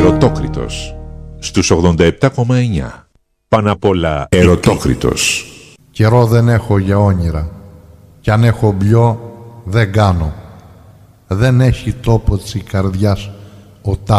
Ερωτόκριτος στους 87,9. Πάνω απ' όλα Ερωτόκριτος. Καιρό δεν έχω για όνειρα, κι αν έχω μπλιό δεν κάνω. Δεν έχει τόπο της καρδιάς ο